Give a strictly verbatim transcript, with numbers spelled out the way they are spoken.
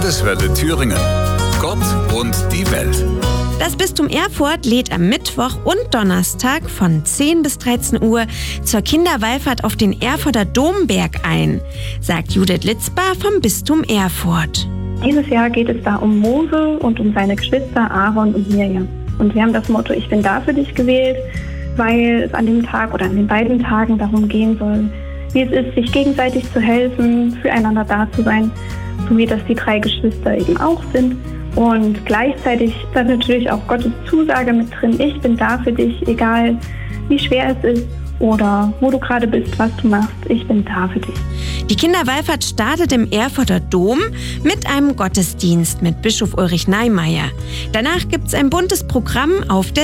Landeswelle Thüringen. Gott und die Welt. Das Bistum Erfurt lädt am Mittwoch und Donnerstag von zehn bis dreizehn Uhr zur Kinderwallfahrt auf den Erfurter Domberg ein, sagt Judith Litzbar vom Bistum Erfurt. Dieses Jahr geht es da um Mose und um seine Geschwister Aaron und Mirjam. Und wir haben das Motto „Ich bin da für dich" gewählt, weil es an dem Tag oder an den beiden Tagen darum gehen soll, wie es ist, sich gegenseitig zu helfen, füreinander da zu sein, so wie das die drei Geschwister eben auch sind. Und gleichzeitig ist da natürlich auch Gottes Zusage mit drin: Ich bin da für dich, egal wie schwer es ist oder wo du gerade bist, was du machst. Ich bin da für dich. Die Kinderwallfahrt startet im Erfurter Dom mit einem Gottesdienst mit Bischof Ulrich Neimeyer. Danach gibt es ein buntes Programm auf der